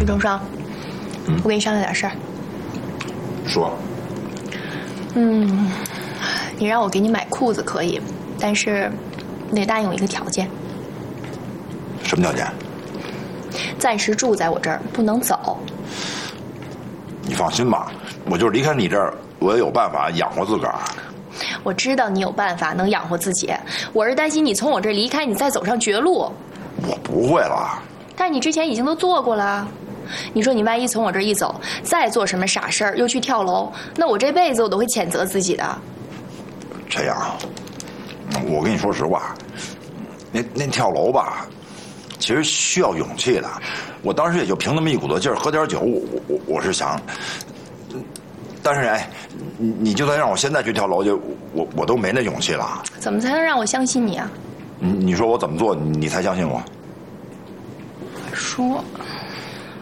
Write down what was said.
李成双，我跟你商量点事儿。 说。 你让我给你买裤子可以，但是你得答应我一个条件。 什么条件？ 暂时住在我这儿，不能走。 你放心吧，我就是离开你这儿，我也有办法养活自个儿。 我知道你有办法能养活自己，我是担心你从我这儿离开，你再走上绝路。 我不会了。 但是你之前已经都做过了。你说你万一从我这儿一走，再做什么傻事儿，又去跳楼，那我这辈子我都会谴责自己的。 陈阳，我跟你说实话，那跳楼吧，其实需要勇气的。我当时也就凭那么一股子劲儿，喝点酒，我是想，但是哎，你就算让我现在去跳楼去，我都没那勇气了。 怎么才能让我相信你啊？ 你说我怎么做，你才相信我？ 说。